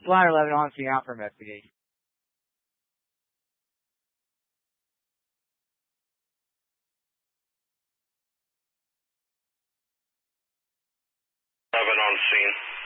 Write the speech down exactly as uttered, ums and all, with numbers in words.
Ladder eleven on scene out for investigation. eleven on scene.